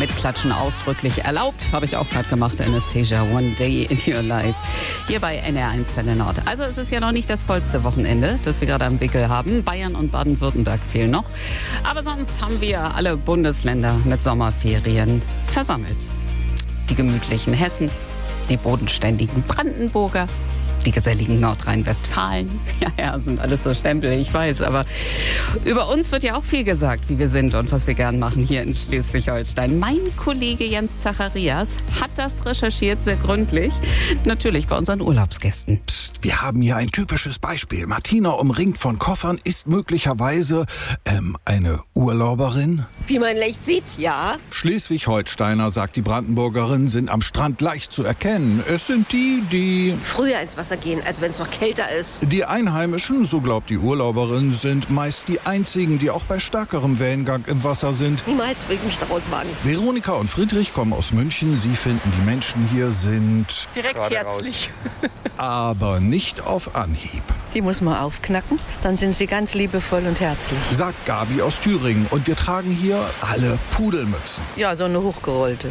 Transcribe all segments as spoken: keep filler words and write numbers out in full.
Mitklatschen ausdrücklich erlaubt. Habe ich auch gerade gemacht. Anastasia, One Day in Your Life. Hier bei N R eins Welle Nord. Also es ist ja noch nicht das vollste Wochenende, das wir gerade am Wickel haben. Bayern und Baden-Württemberg fehlen noch. Aber sonst haben wir alle Bundesländer mit Sommerferien versammelt. Die gemütlichen Hessen, die bodenständigen Brandenburger, die geselligen Nordrhein-Westfalen. Ja, ja, sind alles so Stempel, ich weiß. Aber über uns wird ja auch viel gesagt, wie wir sind und was wir gern machen hier in Schleswig-Holstein. Mein Kollege Jens Zacharias hat das recherchiert, sehr gründlich. Natürlich bei unseren Urlaubsgästen. Psst, wir haben hier ein typisches Beispiel. Martina, umringt von Koffern, ist möglicherweise ähm, eine Urlauberin. Wie man leicht sieht, ja. Schleswig-Holsteiner, sagt die Brandenburgerin, sind am Strand leicht zu erkennen. Es sind die, die früher ins Wasser gehen, als wenn es noch kälter ist. Die Einheimischen, so glaubt die Urlauberin, sind meist die einzigen, die auch bei stärkerem Wellengang im Wasser sind. Niemals will ich mich daraus wagen. Veronika und Friedrich kommen aus München. Sie finden, die Menschen hier sind direkt herzlich. Aber nicht auf Anhieb. Die muss man aufknacken, dann sind sie ganz liebevoll und herzlich. Sagt Gabi aus Thüringen. Und wir tragen hier alle Pudelmützen. Ja, so eine hochgerollte.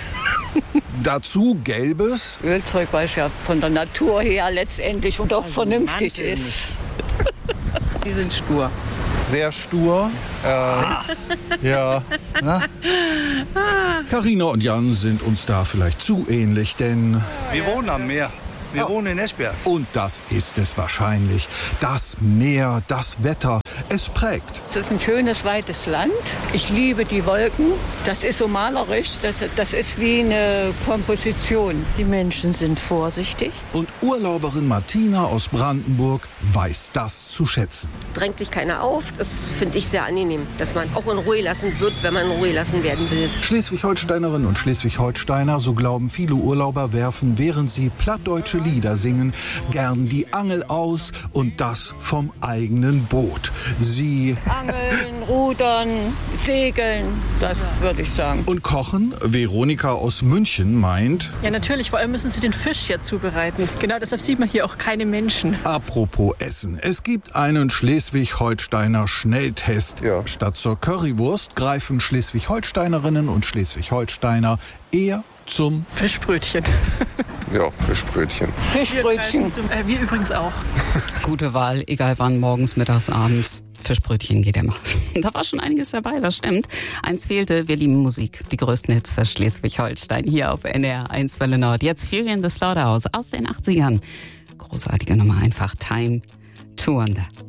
Dazu gelbes Ölzeug, weil es ja von der Natur her letztendlich und auch also vernünftig Mantel. Ist. Die sind stur. Sehr stur. Äh, ah. Ja. Na? Carina und Jan sind uns da vielleicht zu ähnlich, denn wir wohnen am Meer. Wir oh. wohnen in Esbjerg. Und das ist es wahrscheinlich. Das Meer, das Wetter, es prägt. Es ist ein schönes, weites Land. Ich liebe die Wolken. Das ist so malerisch. Das, das ist wie eine Komposition. Die Menschen sind vorsichtig. Und Urlauberin Martina aus Brandenburg weiß das zu schätzen. Drängt sich keiner auf. Das finde ich sehr angenehm, dass man auch in Ruhe lassen wird, wenn man in Ruhe lassen werden will. Schleswig-Holsteinerinnen und Schleswig-Holsteiner, so glauben viele Urlauber, werfen, während sie plattdeutsche Lieder singen, gern die Angel aus und das vom eigenen Boot. Sie angeln, rudern, segeln, das würde ich sagen. Und kochen? Veronika aus München meint... Ja, natürlich, vor allem müssen sie den Fisch ja zubereiten. Genau deshalb sieht man hier auch keine Menschen. Apropos Essen. Es gibt einen Schleswig-Holsteiner Schnelltest. Ja. Statt zur Currywurst greifen Schleswig-Holsteinerinnen und Schleswig-Holsteiner eher zum Fischbrötchen. Ja, Fischbrötchen. Fischbrötchen. Wir, äh, wir übrigens auch. Gute Wahl, egal wann, morgens, mittags, abends. Fischbrötchen geht immer. Da war schon einiges dabei, das stimmt. Eins fehlte, wir lieben Musik. Die größten Hits für Schleswig-Holstein hier auf N R eins Welle Nord. Jetzt Fury in the Slaughterhouse aus den achtzigern. Großartige Nummer, einfach Time to Wonder.